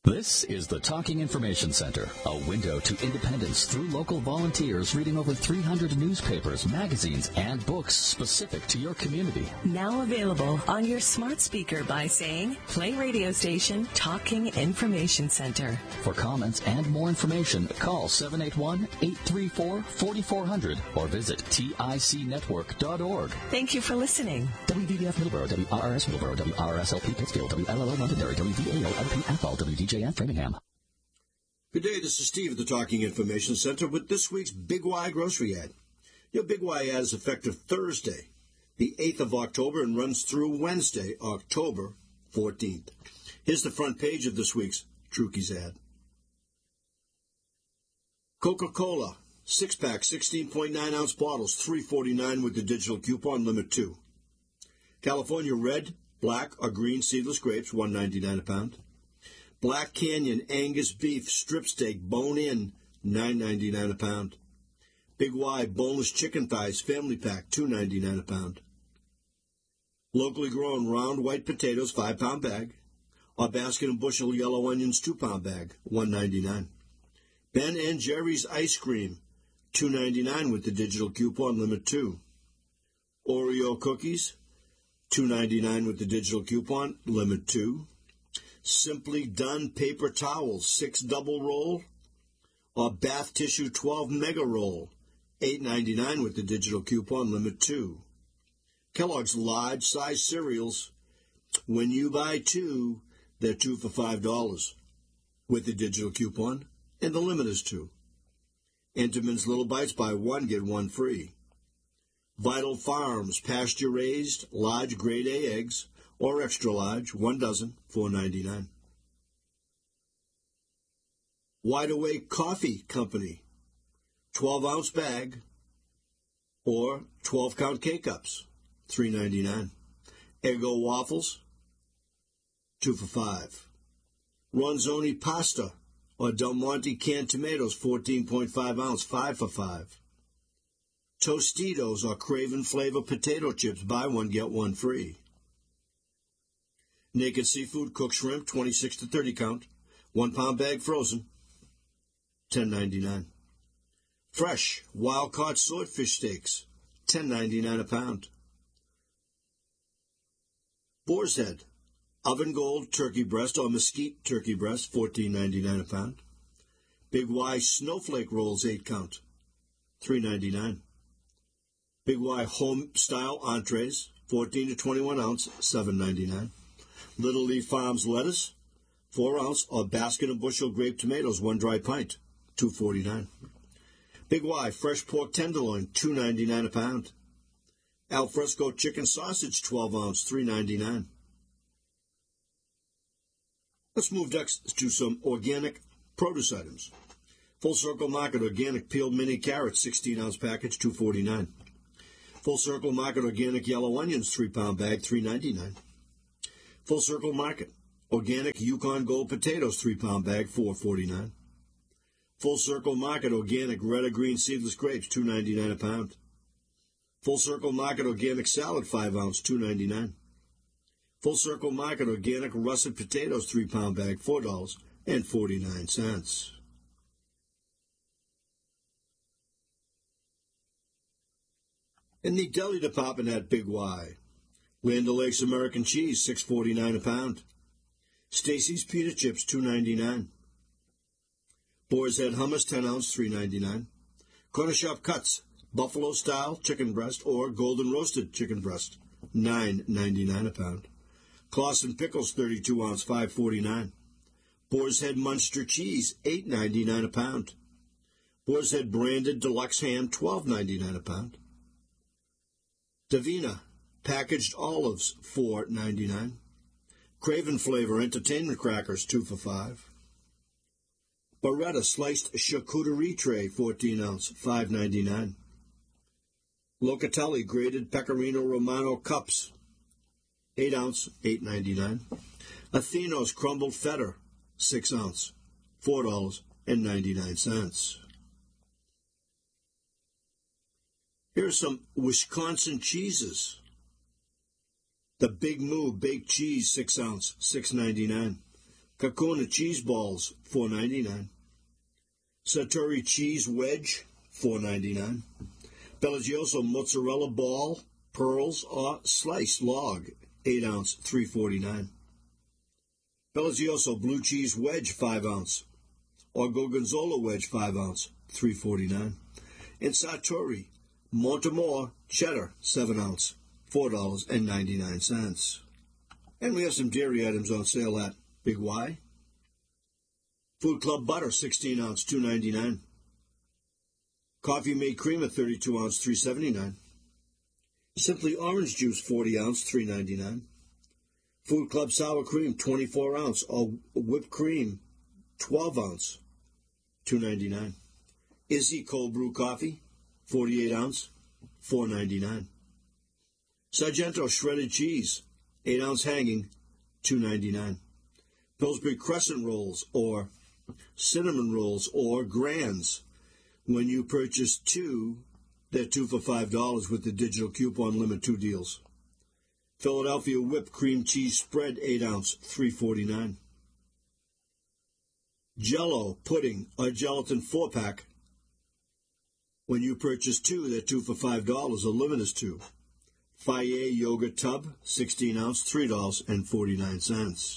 This is the Talking Information Center, a window to independence through local volunteers reading over 300 newspapers, magazines, and books specific to your community. Now available on your smart speaker by saying, play radio station Talking Information Center. For comments and more information, call 781-834-4400 or visit ticnetwork.org. Thank you for listening. WVVF Middleborough, WRRS Middleborough, WRSLP Pittsfield, WLLO Londonderry, WVAO LP Athol, WDJN Framingham. Good day, this is Steve at the Talking Information Center with this week's Big Y grocery ad. Your Big Y ad is effective Thursday, the 8th of October, and runs through Wednesday, October 14th. Here's the front page of this week's Trukey's ad. Coca-Cola, 6-pack, 16.9-ounce bottles, $3.49 with the digital coupon, limit 2. California red, black, or green seedless grapes, $1.99 a pound. Black Canyon Angus beef strip steak bone-in, $9.99 a pound. Big Y boneless chicken thighs family pack, $2.99 a pound. Locally grown round white potatoes, 5-pound bag. Or Basket and Bushel yellow onions, 2-pound bag, $1.99. Ben and Jerry's ice cream, $2.99 with the digital coupon, limit 2. Oreo cookies, $2.99 with the digital coupon, limit 2. Simply Done paper towels, 6 double roll. Or bath tissue 12 mega roll, $8.99 with the digital coupon, limit 2. Kellogg's large size cereals, when you buy 2, they're 2 for $5 with the digital coupon, and the limit is 2. Entenmann's Little Bites, buy 1, get 1 free. Vital Farms pasture raised large grade A eggs or extra large, 1 dozen, $4.99. Wide Awake Coffee Company, 12-ounce bag or 12-count K-Cups, $3.99. Eggo waffles, 2 for $5. Ronzoni pasta or Del Monte canned tomatoes, 14.5 ounce, 5 for $5. Tostitos or Craven flavor potato chips, buy 1, get 1 free. Naked Seafood cooked shrimp, 26 to 30 count, 1-pound bag frozen, $10.99. Fresh wild-caught swordfish steaks, $10.99 a pound. Boar's Head Oven Gold turkey breast or mesquite turkey breast, $14.99 a pound. Big Y snowflake rolls, 8 count, $3.99. Big Y home style entrees, 14 to 21 ounce, $7.99. Little Leaf Farms lettuce, 4 ounce or Basket and Bushel grape tomatoes, 1 dry pint, $2.49. Big Y fresh pork tenderloin, $2.99 a pound. Alfresco chicken sausage, 12 ounce, $3.99. Let's move next to some organic produce items. Full Circle Market organic peeled mini carrots, 16-ounce package, $2.49. Full Circle Market organic yellow onions, 3-pound bag, $3.99. Full Circle Market organic Yukon Gold potatoes, 3-pound bag, $4.49. Full Circle Market organic red or green seedless grapes, $2.99 a pound. Full Circle Market organic salad, 5 ounce, $2.99. Full Circle Market organic russet potatoes, 3-pound bag, $4.49. In the deli department at Big Y, Land O'Lakes American cheese, $6.49 a pound. Stacy's pita chips, $2.99. Boar's Head hummus, 10 ounce, $3.99. Corner Shop cuts, buffalo style chicken breast or golden roasted chicken breast, $9.99 a pound. Clausen pickles, 32 ounce, $5.49. Boar's Head Munster cheese, $8.99 a pound. Boar's Head branded deluxe ham, $12.99 a pound. Davina packaged olives, $4.99. Craven flavor entertainment crackers, 2 for $5. Beretta sliced charcuterie tray, 14 ounce, $5.99. Locatelli grated Pecorino Romano cups, 8 ounce, $8.99. Athenos crumbled feta, 6 ounce, $4.99. Here are some Wisconsin cheeses. The Big Moo baked cheese, 6 ounce, $6.99. Kakuna cheese balls, $4.99. Sartori cheese wedge, $4.99. Bellagioso mozzarella ball, pearls, or sliced log, 8 ounce, $3.49. Bellagioso blue cheese wedge, 5 ounce, or Gorgonzola wedge, 5 ounce, $3.49. And Sartori Montemor cheddar, 7 ounce, $4.99. And we have some dairy items on sale at Big Y. Food Club butter, 16 ounce, $2.99. Coffee made creamer, 32 ounce, $3.79. Simply orange juice, 40 ounce, $3.99. Food Club sour cream, 24 ounce, or whipped cream, 12 ounce, $2.99. Izzy cold brew coffee, 48 ounce, $4.99. Sargento shredded cheese, 8 ounce hanging, $2.99. Pillsbury crescent rolls or cinnamon rolls or grands. When you purchase 2, they're 2 for $5 with the digital coupon limit 2 deals. Philadelphia whipped cream cheese spread, 8 ounce, $3.49. Jell-O pudding or gelatin 4-pack. When you purchase 2, they're 2 for $5. The limit is 2. Fage yogurt tub, 16 ounce, $3.49.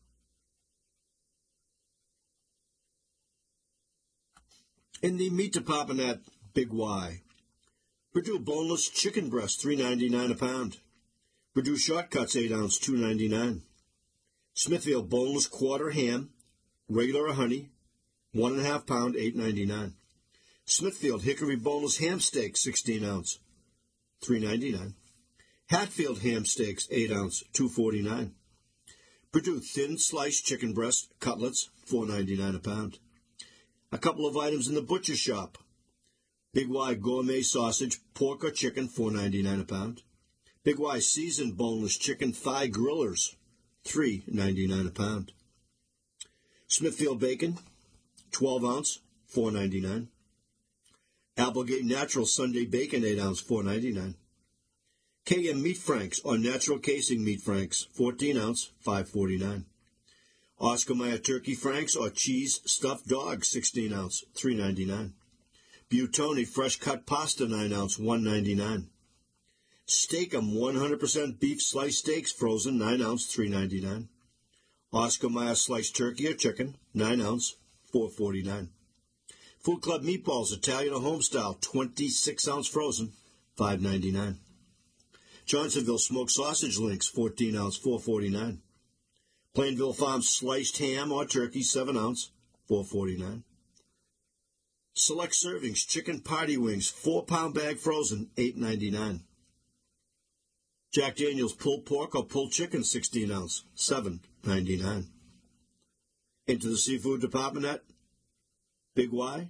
In the meat department at Big Y, Purdue boneless chicken breast, $3.99 a pound. Purdue shortcuts, 8 ounce, $2.99. Smithfield boneless quarter ham, regular or honey, 1.5 pound, $8.99. Smithfield hickory boneless ham steak, 16 ounce, $3.99. Hatfield ham steaks, 8 ounce, $2.49. Purdue thin sliced chicken breast cutlets, $4.99 a pound. A couple of items in the butcher shop. Big Y gourmet sausage, pork or chicken, $4.99 a pound. Big Y seasoned boneless chicken thigh grillers, $3.99 a pound. Smithfield bacon, 12 ounce, $4.99. Applegate natural Sunday bacon, 8 ounce, $4.99. KM meat franks or natural casing meat franks, 14 ounce, $5.49. Oscar Mayer turkey franks or cheese stuffed dog, 16 ounce, $3.99. Butoni fresh cut pasta, 9 ounce, $1.99. Steakum 100% beef sliced steaks frozen, 9 ounce, $3.99. Oscar Mayer sliced turkey or chicken, 9 ounce, $4.49. Food Club meatballs, Italian or home style, 26 ounce frozen, $5.99. Johnsonville smoked sausage links, 14 ounce, $4.49. Plainville Farms sliced ham or turkey, 7 ounce, $4.49. Select servings, chicken party wings, 4-pound bag frozen, $8.99. Jack Daniel's pulled pork or pulled chicken, 16 ounce, $7.99. Into the seafood department at Big Y.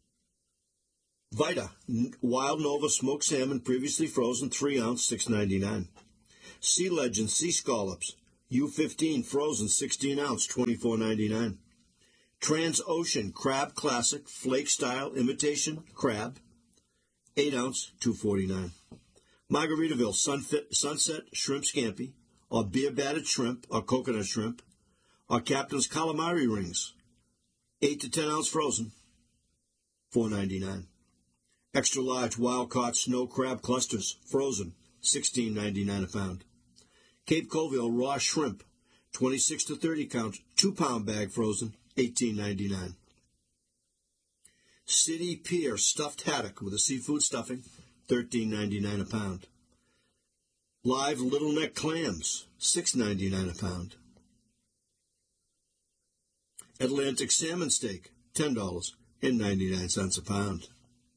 Vita Wild Nova smoked salmon, previously frozen, 3 ounce, $6.99. Sea Legend sea scallops, U15 frozen, 16 ounce, $24.99. Transocean crab classic flake style imitation crab, 8 ounce, $2.49. Margaritaville sunset shrimp scampi, or beer battered shrimp, or coconut shrimp, or Captain's calamari rings, 8 to 10 ounce frozen, $4.99. Extra large wild caught snow crab clusters, frozen, $16.99 a pound. Cape Colville raw shrimp, 26 to 30 count, 2-pound bag frozen, $18.99. City Pier stuffed haddock with a seafood stuffing, $13.99 a pound. Live little neck clams, $6.99 a pound. Atlantic salmon steak, $10.99 a pound.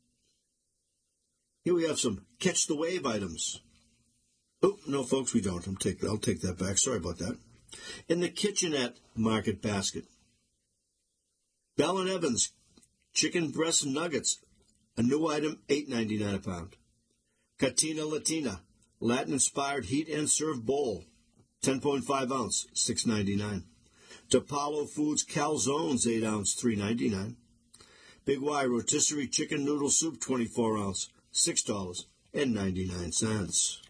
Here we have some catch the wave items. Oh, no, folks, we don't. I'll take that back. Sorry about that. In the kitchenette market basket, Bell & Evans chicken breast nuggets, a new item, $8.99 a pound. Catina Latina Latin-inspired heat and serve bowl, 10.5 ounce, $6.99. DePaulo Foods calzones, 8 ounce, $3.99. Big Y rotisserie chicken noodle soup, 24 ounce, $6.99.